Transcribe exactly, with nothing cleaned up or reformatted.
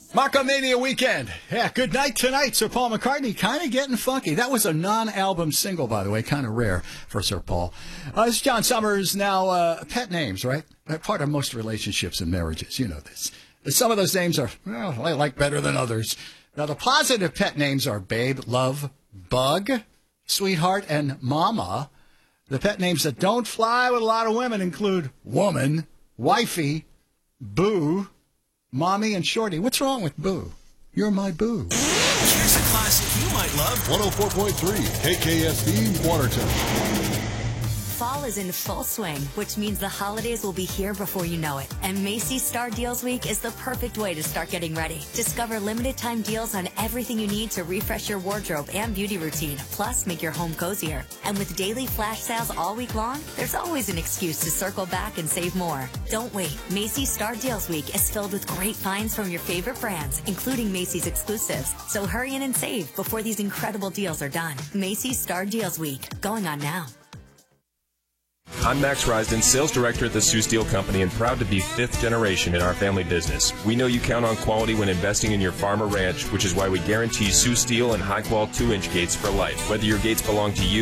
Markomania weekend. Yeah, good night tonight. Sir Paul McCartney kind of getting funky. That was a non-album single, by the way, kind of rare for Sir Paul. Uh, this is John Summers. Now, uh, pet names, right? They're part of most relationships and marriages. You know this. Some of those names are, well, I like better than others. Now, the positive pet names are Babe, Love, Bug, Sweetheart, and Mama. The pet names that don't fly with a lot of women include Woman, Wifey, Boo, Mommy, and Shorty. What's wrong with Boo? You're my boo. Here's a classic you might love. one oh four point three K K S D Watertown. Fall is in full swing, which means the holidays will be here before you know it. And Macy's Star Deals Week is the perfect way to start getting ready. Discover limited time deals on everything you need to refresh your wardrobe and beauty routine, plus make your home cozier. And with daily flash sales all week long, there's always an excuse to circle back and save more. Don't wait. Macy's Star Deals Week is filled with great finds from your favorite brands, including Macy's exclusives. So hurry in and save before these incredible deals are done. Macy's Star Deals Week, going on now. I'm Max Risden, sales director at the Sioux Steel Company, and proud to be fifth generation in our family business. We know you count on quality when investing in your farm or ranch, which is why we guarantee Sioux Steel and high-quality two-inch gates for life. Whether your gates belong to you